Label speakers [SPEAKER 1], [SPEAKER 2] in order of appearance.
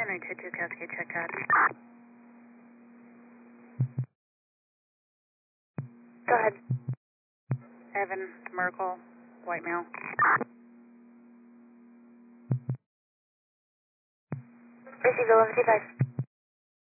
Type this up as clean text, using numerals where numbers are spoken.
[SPEAKER 1] 922 Cascade, check out.
[SPEAKER 2] Go ahead.
[SPEAKER 1] Evan, Merkel, white male.
[SPEAKER 2] Receive 1155.